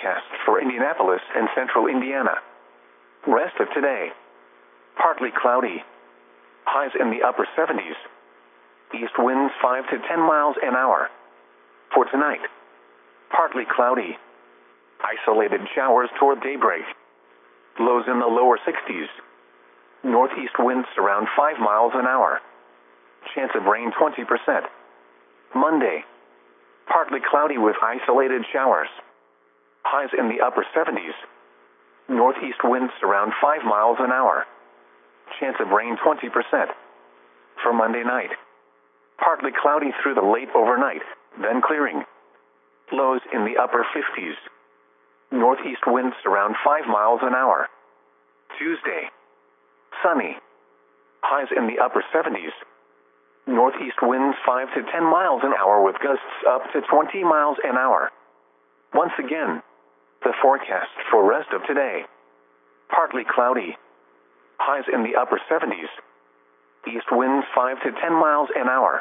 forecast for Indianapolis and central Indiana. Rest of today. Partly cloudy. Highs in the upper 70s. East winds 5 to 10 miles an hour. For tonight. Partly cloudy. Isolated showers toward daybreak. Lows in the lower 60s. Northeast winds around 5 miles an hour. Chance of rain 20%. Monday. Partly cloudy with isolated showers. Highs in the upper 70s. Northeast winds around 5 miles an hour. Chance of rain 20%. For Monday night. Partly cloudy through the late overnight, then clearing. Lows in the upper 50s. Northeast winds around 5 miles an hour. Tuesday. Sunny. Highs in the upper 70s. Northeast winds 5 to 10 miles an hour with gusts up to 20 miles an hour. Once again, the forecast for rest of today. Partly cloudy. Highs in the upper 70s. East winds 5 to 10 miles an hour.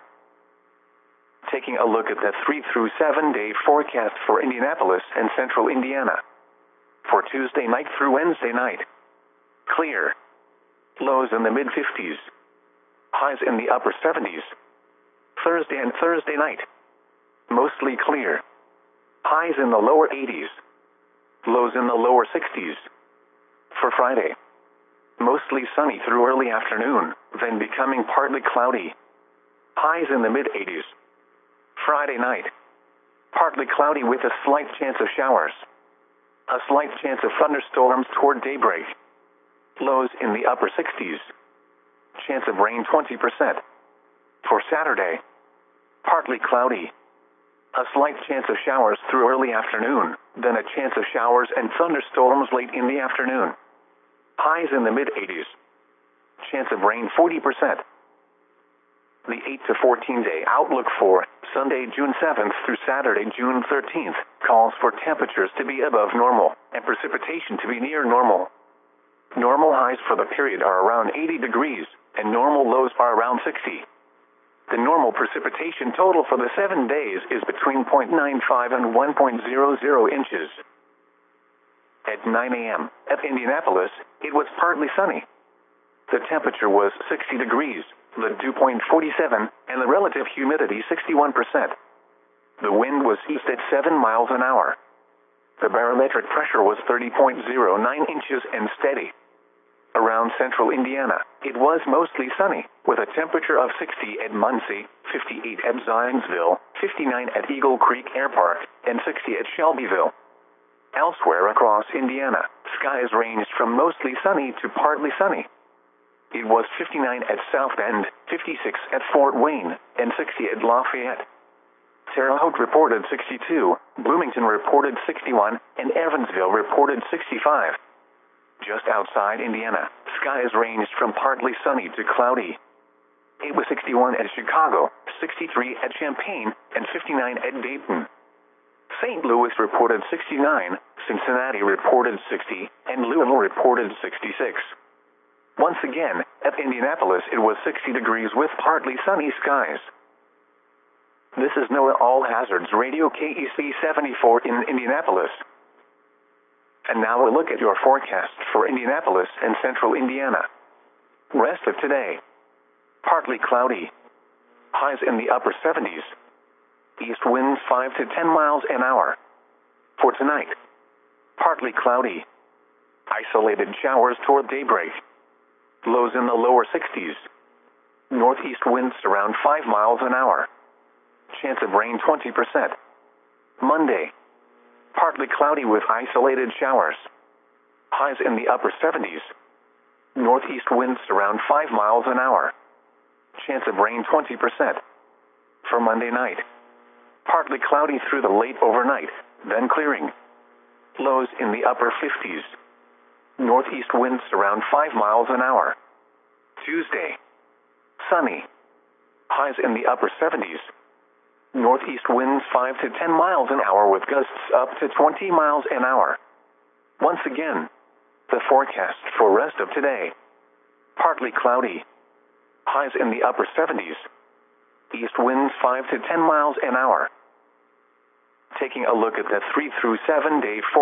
Taking a look at the 3 through 7 day forecast for Indianapolis and central Indiana. For Tuesday night through Wednesday night. Clear. Lows in the mid-50s. Highs in the upper 70s. Thursday and Thursday night. Mostly clear. Highs in the lower 80s. Lows in the lower 60s. For Friday. Mostly sunny through early afternoon, then becoming partly cloudy. Highs in the mid-80s. Friday night. Partly cloudy with a slight chance of showers. A slight chance of thunderstorms toward daybreak. Lows in the upper 60s. Chance of rain 20%. For Saturday. Partly cloudy. A slight chance of showers through early afternoon, then a chance of showers and thunderstorms late in the afternoon. Highs in the mid-80s. Chance of rain 40%. The 8 to 14 day outlook for Sunday, June 7th through Saturday, June 13th, calls for temperatures to be above normal and precipitation to be near normal. Normal highs for the period are around 80 degrees, and normal lows are around 60. The normal precipitation total for the 7 days is between 0.95 and 1.00 inches. At 9 a.m. at Indianapolis, it was partly sunny. The temperature was 60 degrees, the dew point 47, and the relative humidity 61%. The wind was east at 7 miles an hour. The barometric pressure was 30.09 inches and steady. Around central Indiana, it was mostly sunny, with a temperature of 60 at Muncie, 58 at Zionsville, 59 at Eagle Creek Air Park, and 60 at Shelbyville. Elsewhere across Indiana, skies ranged from mostly sunny to partly sunny. It was 59 at South Bend, 56 at Fort Wayne, and 60 at Lafayette. Terre Haute reported 62, Bloomington reported 61, and Evansville reported 65. Just outside Indiana, skies ranged from partly sunny to cloudy. It was 61 at Chicago, 63 at Champaign, and 59 at Dayton. St. Louis reported 69, Cincinnati reported 60, and Louisville reported 66. Once again, at Indianapolis it was 60 degrees with partly sunny skies. This is NOAA All Hazards Radio KEC 74 in Indianapolis. And now a look at your forecast for Indianapolis and central Indiana. Rest of today. Partly cloudy. Highs in the upper 70s. East winds 5 to 10 miles an hour. For tonight. Partly cloudy. Isolated showers toward daybreak. Lows in the lower 60s. Northeast winds around 5 miles an hour. Chance of rain 20%. Monday. Partly cloudy with isolated showers. Highs in the upper 70s. Northeast winds around 5 miles an hour. Chance of rain 20%. For Monday night. Partly cloudy through the late overnight, then clearing. Lows in the upper 50s. Northeast winds around 5 miles an hour. Tuesday. Sunny. Highs in the upper 70s. Northeast winds 5 to 10 miles an hour with gusts up to 20 miles an hour. Once again, the forecast for rest of today. Partly cloudy. Highs in the upper 70s. East winds 5 to 10 miles an hour. Taking a look at the 3 through 7 day